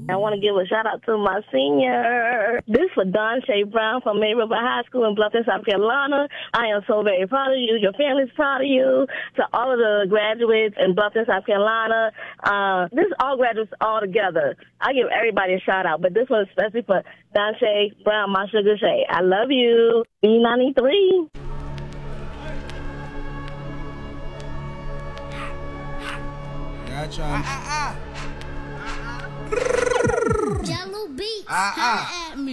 I want to give a shout out to my senior. This for Don Shay Brown from May River High School in Bluffton, South Carolina. I am so very proud of you. Your family's proud of you. To all of the graduates in Bluffton, South Carolina. This is all graduates all together. I give everybody a shout out, but this one especially for Don Shay Brown, my sugar Shay. I love you. B93. Gotcha. Jello Beats.